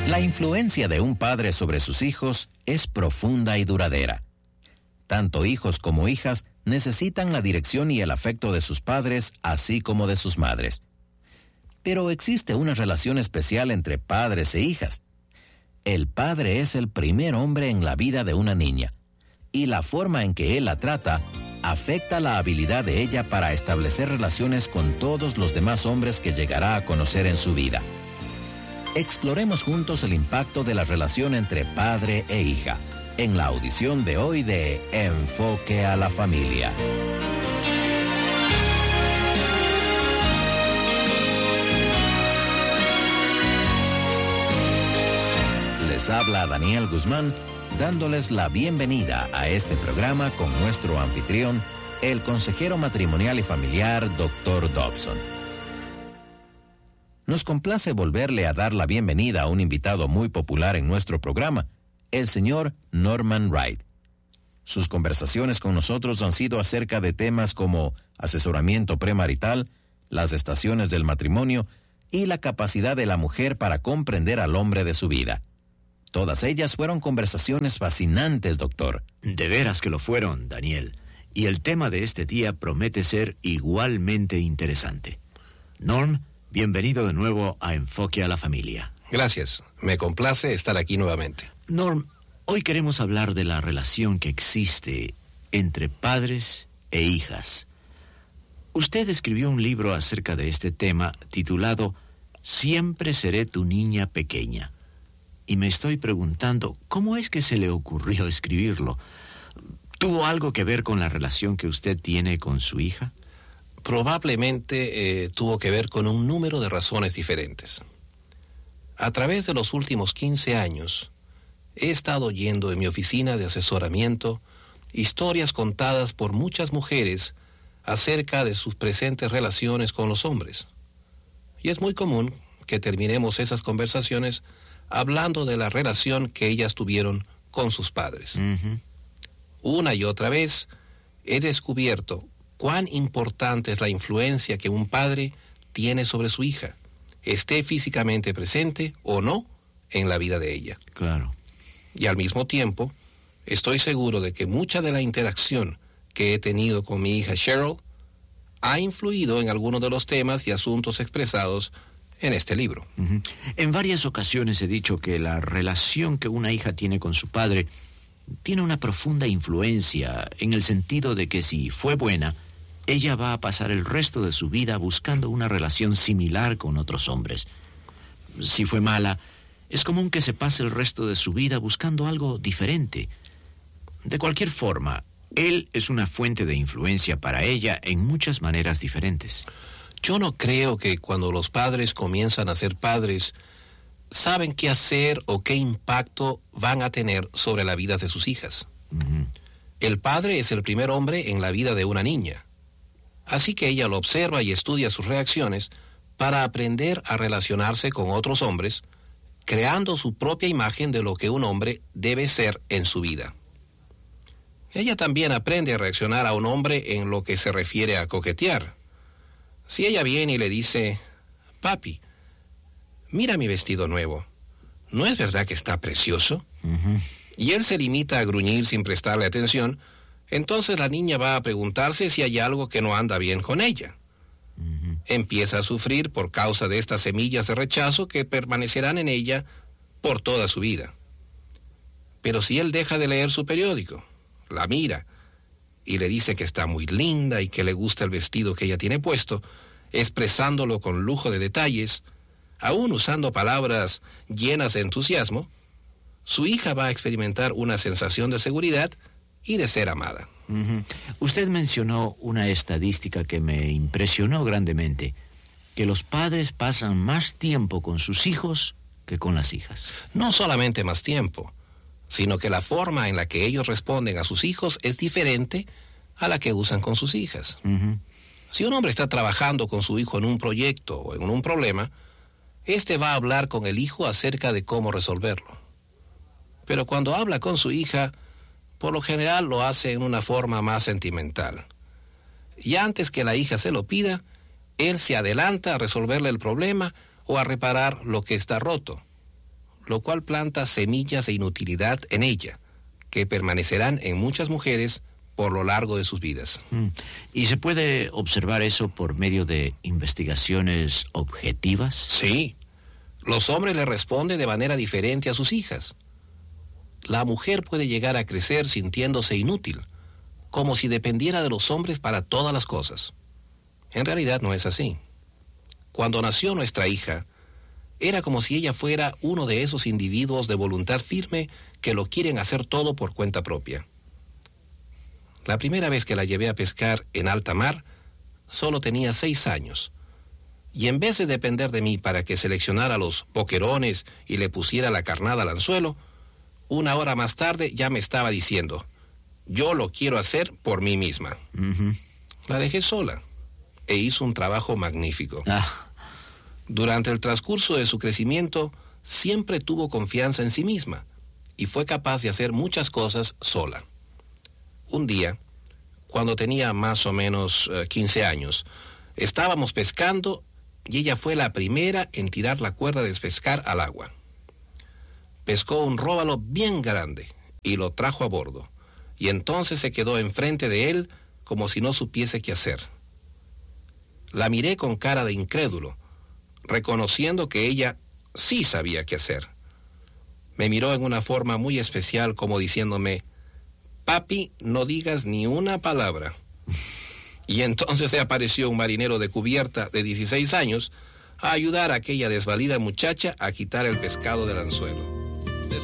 La influencia de un padre sobre sus hijos es profunda y duradera. Tanto hijos como hijas necesitan la dirección y el afecto de sus padres, así como de sus madres. Pero existe una relación especial entre padres e hijas. El padre es el primer hombre en la vida de una niña, y la forma en que él la trata afecta la habilidad de ella para establecer relaciones con todos los demás hombres que llegará a conocer en su vida. Exploremos juntos el impacto de la relación entre padre e hija, en la audición de hoy de Enfoque a la Familia. Les habla Daniel Guzmán, dándoles la bienvenida a este programa con nuestro anfitrión, el consejero matrimonial y familiar, Dr. Dobson. Nos complace volverle a dar la bienvenida a un invitado muy popular en nuestro programa, el señor Norman Wright. Sus conversaciones con nosotros han sido acerca de temas como asesoramiento premarital, las estaciones del matrimonio y la capacidad de la mujer para comprender al hombre de su vida. Todas ellas fueron conversaciones fascinantes, doctor. De veras que lo fueron, Daniel. Y el tema de este día promete ser igualmente interesante. Norm, bienvenido de nuevo a Enfoque a la Familia. Gracias. Me complace estar aquí nuevamente. Norm, hoy queremos hablar de la relación que existe entre padres e hijas. Usted escribió un libro acerca de este tema titulado Siempre seré tu niña pequeña. Y me estoy preguntando, ¿cómo es que se le ocurrió escribirlo? ¿Tuvo algo que ver con la relación que usted tiene con su hija? Probablemente tuvo que ver con un número de razones diferentes. A través de los últimos 15 años, he estado oyendo en mi oficina de asesoramiento historias contadas por muchas mujeres acerca de sus presentes relaciones con los hombres. Y es muy común que terminemos esas conversaciones hablando de la relación que ellas tuvieron con sus padres. Una y otra vez he descubierto cuán importante es la influencia que un padre tiene sobre su hija, esté físicamente presente o no en la vida de ella. Claro. Y al mismo tiempo, estoy seguro de que mucha de la interacción que he tenido con mi hija Cheryl ha influido en algunos de los temas y asuntos expresados en este libro. En varias ocasiones he dicho que la relación que una hija tiene con su padre tiene una profunda influencia, en el sentido de que si fue buena, ella va a pasar el resto de su vida buscando una relación similar con otros hombres. Si fue mala, es común que se pase el resto de su vida buscando algo diferente. De cualquier forma, él es una fuente de influencia para ella en muchas maneras diferentes. Yo no creo que cuando los padres comienzan a ser padres, saben qué hacer o qué impacto van a tener sobre la vida de sus hijas. El padre es el primer hombre en la vida de una niña. Así que ella lo observa y estudia sus reacciones para aprender a relacionarse con otros hombres, creando su propia imagen de lo que un hombre debe ser en su vida. Ella también aprende a reaccionar a un hombre en lo que se refiere a coquetear. Si ella viene y le dice, papi, mira mi vestido nuevo, ¿no es verdad que está precioso? Y él se limita a gruñir sin prestarle atención, entonces la niña va a preguntarse si hay algo que no anda bien con ella. Empieza a sufrir por causa de estas semillas de rechazo que permanecerán en ella por toda su vida. Pero si él deja de leer su periódico, la mira y le dice que está muy linda y que le gusta el vestido que ella tiene puesto, expresándolo con lujo de detalles, aún usando palabras llenas de entusiasmo, su hija va a experimentar una sensación de seguridad y de ser amada. Usted mencionó una estadística que me impresionó grandemente, que los padres pasan más tiempo con sus hijos que con las hijas. No solamente más tiempo, sino que la forma en la que ellos responden a sus hijos es diferente a la que usan con sus hijas. Si un hombre está trabajando con su hijo en un proyecto o en un problema, este va a hablar con el hijo acerca de cómo resolverlo. Pero cuando habla con su hija, por lo general lo hace en una forma más sentimental. Y antes que la hija se lo pida, él se adelanta a resolverle el problema o a reparar lo que está roto, lo cual planta semillas de inutilidad en ella, que permanecerán en muchas mujeres por lo largo de sus vidas. ¿Y se puede observar eso por medio de investigaciones objetivas? Sí. Los hombres le responden de manera diferente a sus hijas. La mujer puede llegar a crecer sintiéndose inútil, como si dependiera de los hombres para todas las cosas. En realidad no es así. Cuando nació nuestra hija, era como si ella fuera uno de esos individuos de voluntad firme que lo quieren hacer todo por cuenta propia. La primera vez que la llevé a pescar en alta mar, solo tenía 6 años. Y en vez de depender de mí para que seleccionara los boquerones y le pusiera la carnada al anzuelo, 1 hora más tarde ya me estaba diciendo, yo lo quiero hacer por mí misma. La dejé sola e hizo un trabajo magnífico. Durante el transcurso de su crecimiento, siempre tuvo confianza en sí misma y fue capaz de hacer muchas cosas sola. Un día, cuando tenía más o menos 15 años, estábamos pescando y ella fue la primera en tirar la cuerda de pescar al agua. Pescó un róbalo bien grande y lo trajo a bordo, y entonces se quedó enfrente de él como si no supiese qué hacer. La miré con cara de incrédulo, reconociendo que ella sí sabía qué hacer. Me miró en una forma muy especial como diciéndome, papi, no digas ni una palabra. Y entonces se apareció un marinero de cubierta de 16 años a ayudar a aquella desvalida muchacha a quitar el pescado del anzuelo.